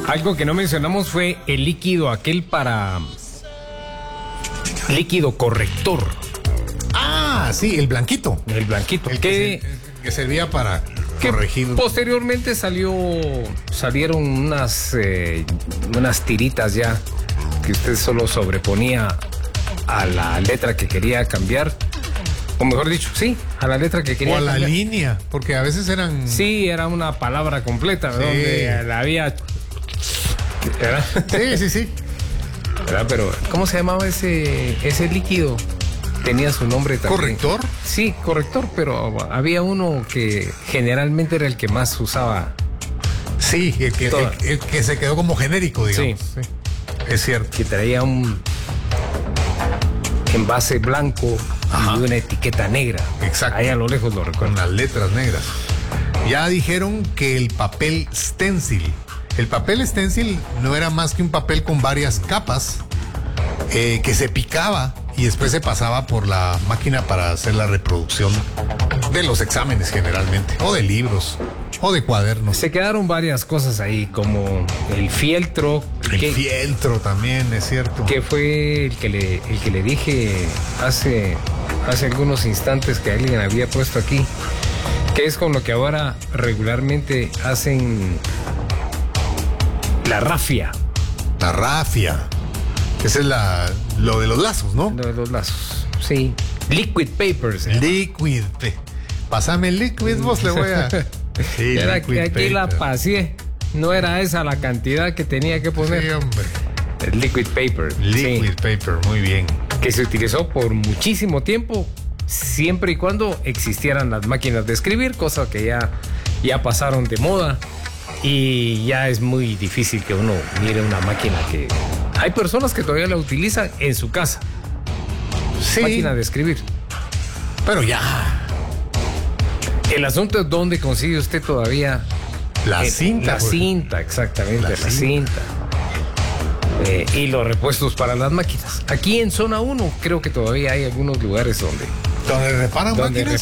Algo que no mencionamos fue el líquido aquel para... líquido corrector. Ah, sí, el blanquito. El blanquito. El que servía para corregir. Posteriormente salieron unas tiritas ya que usted solo sobreponía a la letra que quería cambiar. O mejor dicho, sí, a la letra que quería cambiar. O a la cambiar. línea, porque a veces eran... Sí, era una palabra completa, sí. Donde la había... ¿Verdad? Sí. ¿Verdad? Pero, ¿cómo se llamaba ese líquido? Tenía su nombre también. ¿Corrector? Sí, corrector, pero había uno que generalmente era el que más usaba. Sí, el que se quedó como genérico, digamos. Sí. Es cierto. Que traía un envase blanco. Ajá. Y una etiqueta negra. Exacto. Ahí a lo lejos lo recuerdo. Con las letras negras. Ya dijeron que el papel stencil. El papel stencil no era más que un papel con varias capas que se picaba y después se pasaba por la máquina para hacer la reproducción de los exámenes generalmente, o de libros, o de cuadernos. Se quedaron varias cosas ahí, como el fieltro. El fieltro también, es cierto. Que fue el que le dije hace algunos instantes que alguien había puesto aquí, que es con lo que ahora regularmente hacen la rafia. La rafia. Esa es lo de los lazos, ¿no? Lo de los lazos, sí. Liquid papers. Liquid. Pásame el liquid, vos le voy a... Sí, era que aquí paper. La pasé. No era esa la cantidad que tenía que poner. Sí, hombre. El liquid paper. Liquid paper, muy bien. Que se utilizó por muchísimo tiempo, siempre y cuando existieran las máquinas de escribir, cosas que ya pasaron de moda. Y ya es muy difícil que uno mire una máquina que... Hay personas que todavía la utilizan en su casa. Sí. Máquina de escribir. Pero ya. El asunto es dónde consigue usted todavía... La cinta. La cinta, exactamente, la cinta. Y los repuestos para las máquinas. Aquí en Zona 1 creo que todavía hay algunos lugares donde reparan máquinas.